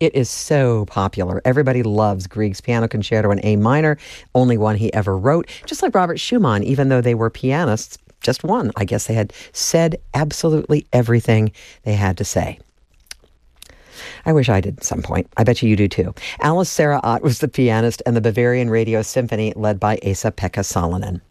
It is so popular. Everybody loves Grieg's Piano Concerto in A minor, only one he ever wrote. Just like Robert Schumann, even though they were pianists, just one. I guess they had said absolutely everything they had to say. I wish I did at some point. I bet you do too. Alice Sarah Ott was the pianist, and the Bavarian Radio Symphony led by Esa-Pekka Salonen.